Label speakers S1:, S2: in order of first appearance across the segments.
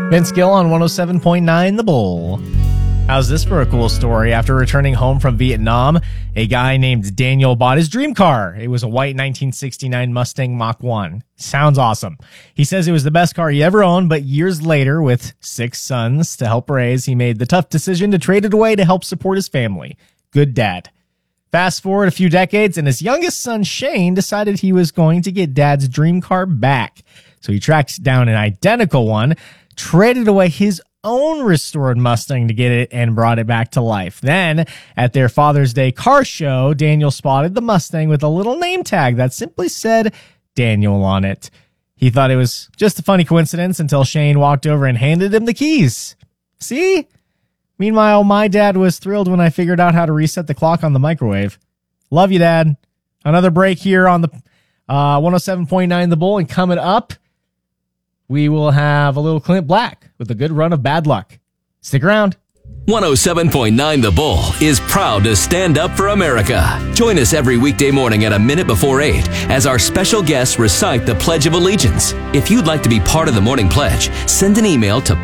S1: Vince Gill on 107.9 The Bull. How's this for a cool story? After returning home from Vietnam, a guy named Daniel bought his dream car. It was a white 1969 Mustang Mach 1. Sounds awesome. He says it was the best car he ever owned, but years later, with 6 sons to help raise, he made the tough decision to trade it away to help support his family. Good dad. Fast forward a few decades, and his youngest son, Shane, decided he was going to get dad's dream car back. So he tracked down an identical one, traded away his own restored Mustang to get it, and brought it back to life. Then, at their Father's Day car show, Daniel spotted the Mustang with a little name tag that simply said Daniel on it. He thought it was just a funny coincidence until Shane walked over and handed him the keys. See? Meanwhile, my dad was thrilled when I figured out how to reset the clock on the microwave. Love you, Dad. Another break here on the 107.9 The Bull, and coming up, we will have a little Clint Black with a good run of bad luck. Stick around.
S2: 107.9 The Bull is proud to stand up for America. Join us every weekday morning at a minute before 8 as our special guests recite the Pledge of Allegiance. If you'd like to be part of the Morning Pledge, send an email to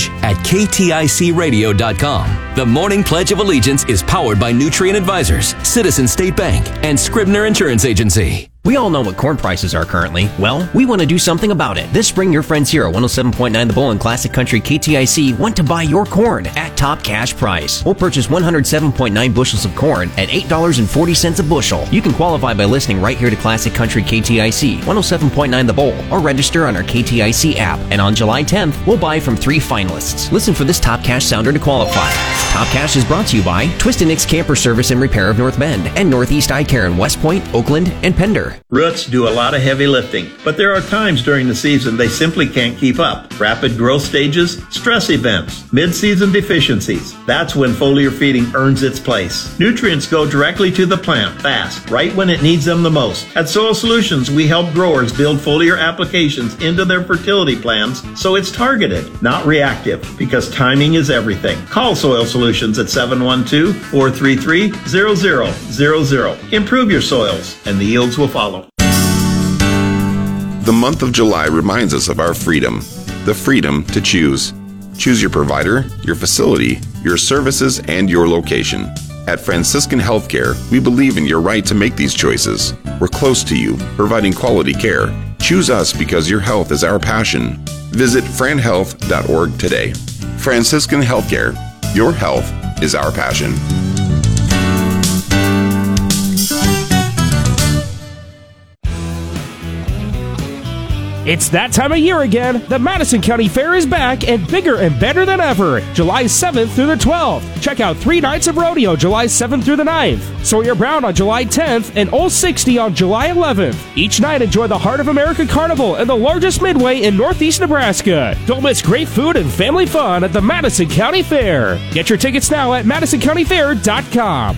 S2: pledge@kticradio.com. The Morning Pledge of Allegiance is powered by Nutrient Advisors, Citizen State Bank, and Scribner Insurance Agency.
S3: We all know what corn prices are currently. Well, we want to do something about it. This spring, your friends here at 107.9 The Bull and Classic Country KTIC want to buy your corn at top cash price. We'll purchase 107.9 bushels of corn at $8.40 a bushel. You can qualify by listening right here to Classic Country KTIC, 107.9 The Bull, or register on our KTIC app. And on July 10th, we'll buy from 3 finalists. Listen for this top cash sounder to qualify. Top Cash is brought to you by Twist & Nix Camper Service and Repair of North Bend and Northeast Eye Care in West Point, Oakland, and Pender.
S4: Roots do a lot of heavy lifting, but there are times during the season they simply can't keep up. Rapid growth stages, stress events, mid-season deficiencies. That's when foliar feeding earns its place. Nutrients go directly to the plant fast, right when it needs them the most. At Soil Solutions, we help growers build foliar applications into their fertility plans so it's targeted, not reactive, because timing is everything. Call Soil Solutions at 712-433-0000. Improve your soils, and the yields will follow.
S5: The month of July reminds us of our freedom, the freedom to choose. Choose your provider, your facility, your services, and your location. At Franciscan Healthcare, we believe in your right to make these choices. We're close to you, providing quality care. Choose us because your health is our passion. Visit franhealth.org today. Franciscan Healthcare, your health is our passion.
S6: It's that time of year again. The Madison County Fair is back and bigger and better than ever. July 7th through the 12th. Check out 3 nights of rodeo July 7th through the 9th. Sawyer Brown on July 10th and Old 60 on July 11th. Each night enjoy the Heart of America Carnival and the largest midway in northeast Nebraska. Don't miss great food and family fun at the Madison County Fair. Get your tickets now at MadisonCountyFair.com.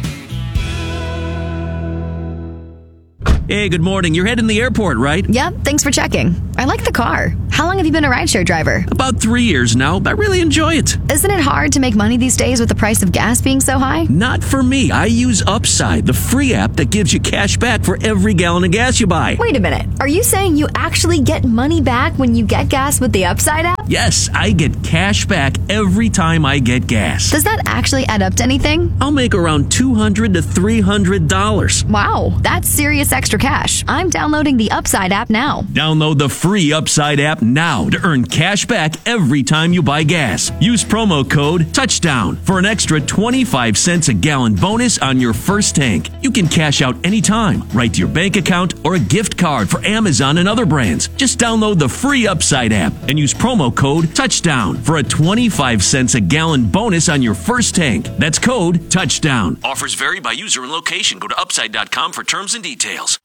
S7: Hey, good morning. You're heading to the airport, right?
S8: Yep, thanks for checking. I like the car. How long have you been a rideshare driver?
S7: About 3 years now. I really enjoy it.
S8: Isn't it hard to make money these days with the price of gas being so high?
S7: Not for me. I use Upside, the free app that gives you cash back for every gallon of gas you buy.
S8: Wait a minute. Are you saying you actually get money back when you get gas with the Upside app?
S7: Yes, I get cash back every time I get gas.
S8: Does that actually add up to anything?
S7: I'll make around $200 to $300.
S8: Wow, that's serious extra cash. I'm downloading the Upside app now.
S7: Download the free Upside app now to earn cash back every time you buy gas. Use promo code TOUCHDOWN for an extra 25 cents a gallon bonus on your first tank. You can cash out anytime, right to your bank account, or a gift card for Amazon and other brands. Just download the free Upside app and use promo code TOUCHDOWN for a 25 cents a gallon bonus on your first tank. That's code TOUCHDOWN. Offers vary by user and location. Go to upside.com for terms and details.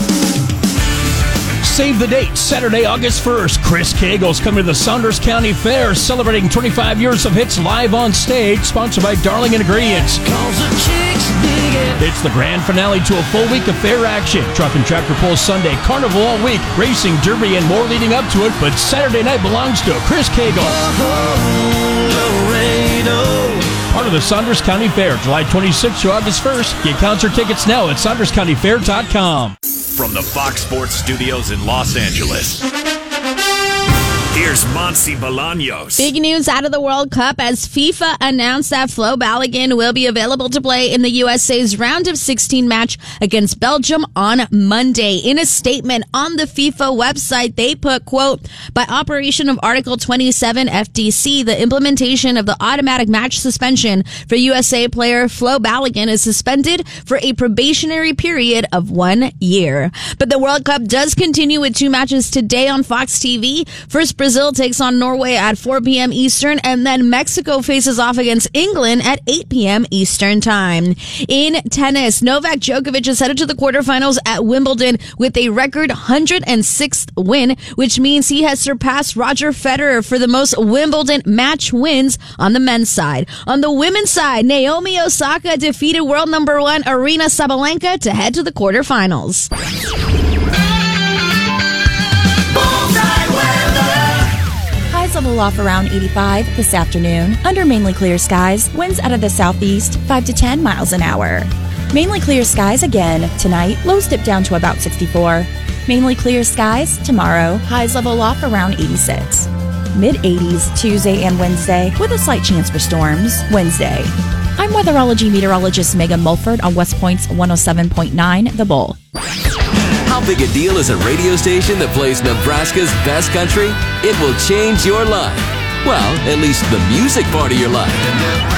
S9: Save the date, Saturday, August 1st. Chris Cagle's coming to the Saunders County Fair, celebrating 25 years of hits live on stage, sponsored by Darling Ingredients. It's the grand finale to a full week of fair action. Truck and tractor pull Sunday, carnival all week, racing, derby, and more leading up to it. But Saturday night belongs to Chris Cagle. Part of the Saunders County Fair, July 26th to August 1st. Get concert tickets now at SaundersCountyFair.com.
S10: From the Fox Sports Studios in Los Angeles, Here's Monty Bolaños.
S11: Big news out of the World Cup as FIFA announced that Flo Balogun will be available to play in the USA's round of 16 match against Belgium on Monday. In a statement on the FIFA website, they put, quote, by operation of Article 27 FDC, the implementation of the automatic match suspension for USA player Flo Balogun is suspended for a probationary period of 1 year. But the World Cup does continue with 2 matches today on Fox TV. First, Brazil takes on Norway at 4 p.m. Eastern, and then Mexico faces off against England at 8 p.m. Eastern time. In tennis, Novak Djokovic is headed to the quarterfinals at Wimbledon with a record 106th win, which means he has surpassed Roger Federer for the most Wimbledon match wins on the men's side. On the women's side, Naomi Osaka defeated world number 1 Aryna Sabalenka to head to the quarterfinals.
S12: Highs level off around 85 this afternoon. Under mainly clear skies, winds out of the southeast 5 to 10 miles an hour. Mainly clear skies again tonight. Lows dip down to about 64. Mainly clear skies tomorrow. Highs level off around 86. Mid-80s Tuesday and Wednesday with a slight chance for storms Wednesday. I'm weatherology meteorologist Megan Mulford on West Point's 107.9 The Bull.
S2: How big a deal is a radio station that plays Nebraska's best country? It will change your life. Well, at least the music part of your life.